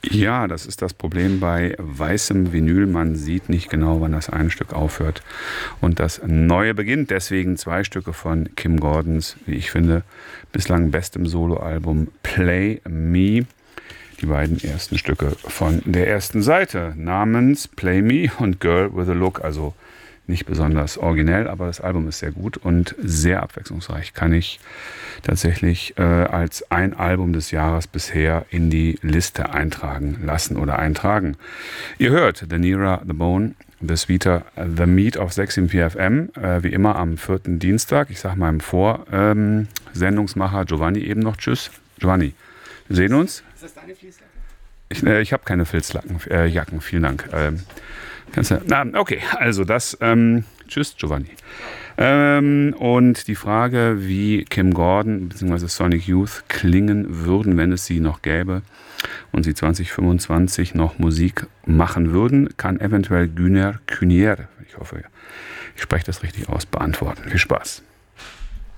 Ja, das ist das Problem bei weißem Vinyl. Man sieht nicht genau, wann das eine Stück aufhört und das neue beginnt. Deswegen 2 Stücke von Kim Gordons, wie ich finde, bislang bestem Soloalbum Play Me. Die beiden ersten Stücke von der ersten Seite namens Play Me und Girl with a Look. Also nicht besonders originell, aber das Album ist sehr gut und sehr abwechslungsreich. Kann ich tatsächlich als ein Album des Jahres bisher in die Liste eintragen lassen oder eintragen. Ihr hört The Nearer the Bone, The Sweeter the Meat auf 674 FM, wie immer am 4. Dienstag. Ich sage meinem Sendungsmacher Giovanni eben noch Tschüss. Giovanni, wir sehen uns. Ist das deine Fließjacke? Ich habe keine Jacken, vielen Dank. Okay, also das, tschüss Giovanni. Und die Frage, wie Kim Gordon bzw. Sonic Youth klingen würden, wenn es sie noch gäbe und sie 2025 noch Musik machen würden, kann eventuell Güner Künier, ich hoffe, ich spreche das richtig aus, beantworten. Viel Spaß.